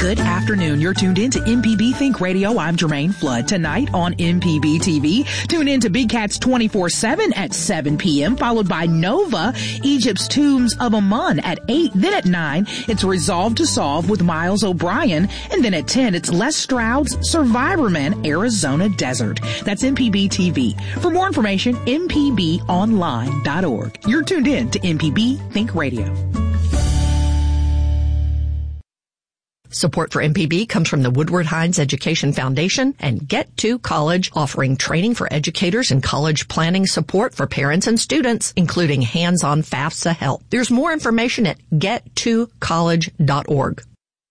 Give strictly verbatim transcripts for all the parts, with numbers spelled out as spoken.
Good afternoon. You're tuned in to M P B Think Radio. I'm Jermaine Flood. Tonight on M P B T V, tune in to Big Cats twenty-four seven at seven p.m., followed by Nova, Egypt's Tombs of Amun at eight. Then at nine, it's Resolve to Solve with Miles O'Brien. And then at ten, it's Les Stroud's Survivorman, Arizona Desert. That's M P B T V. For more information, m p b online dot org. You're tuned in to M P B Think Radio. Support for M P B comes from the Woodward Hines Education Foundation and Get to College, offering training for educators and college planning support for parents and students, including hands-on FAFSA help. There's more information at get to college dot org.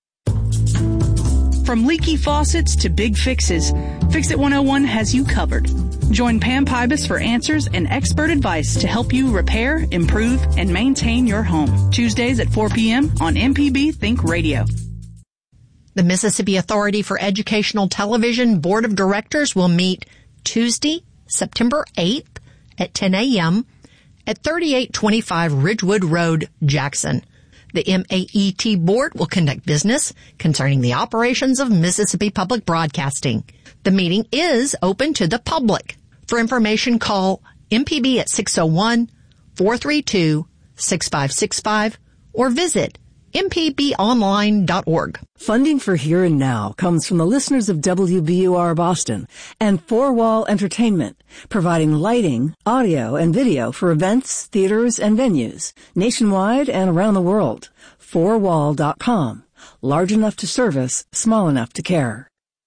From leaky faucets to big fixes, Fix It one oh one has you covered. Join Pam Pybus for answers and expert advice to help you repair, improve, and maintain your home. Tuesdays at four p.m. on M P B Think Radio. The Mississippi Authority for Educational Television Board of Directors will meet Tuesday, September eighth at ten a.m. at thirty-eight twenty-five Ridgewood Road, Jackson. The M A E T board will conduct business concerning the operations of Mississippi Public Broadcasting. The meeting is open to the public. For information, call M P B at six oh one, four three two, six five six five or visit m p b online dot org. Funding for Here and Now comes from the listeners of W B U R Boston and Four Wall Entertainment, providing lighting, audio, and video for events, theaters, and venues nationwide and around the world. four wall dot com. Large enough to service, small enough to care.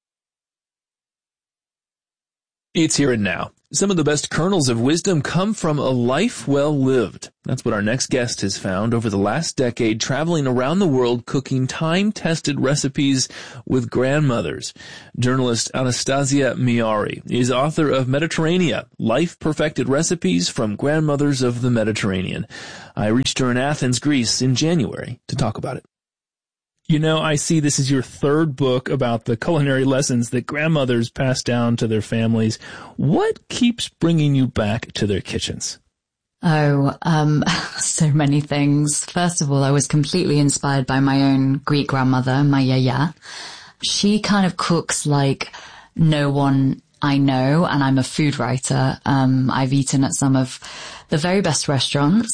It's Here and Now. Some of the best kernels of wisdom come from a life well lived. That's what our next guest has found over the last decade, traveling around the world cooking time-tested recipes with grandmothers. Journalist Anastasia Miari is author of Mediterranean, Life-Perfected Recipes from Grandmothers of the Mediterranean. I reached her in Athens, Greece in January to talk about it. You know, I see this is your third book about the culinary lessons that grandmothers pass down to their families. What keeps bringing you back to their kitchens? Oh, um, so many things. First of all, I was completely inspired by my own Greek grandmother, my yaya. She kind of cooks like no one I know, and I'm a food writer. Um, I've eaten at some of the very best restaurants.